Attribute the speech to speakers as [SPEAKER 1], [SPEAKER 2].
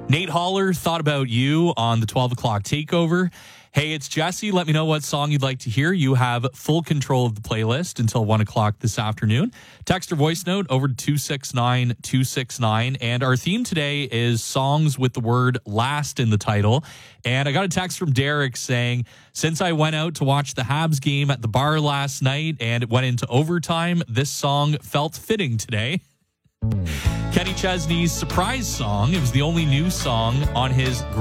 [SPEAKER 1] Nate Holler thought about you on the 12 o'clock takeover. Hey, it's Jesse. Let me know what song you'd like to hear. You have full control of the playlist until 1 o'clock this afternoon. Text or voice note over to 269-269. And our theme today is songs with the word last in the title. And I got a text from Derek saying, since I went out to watch the Habs game at the bar last night and it went into overtime, this song felt fitting today. Kenny Chesney's surprise song. It was the only new song on his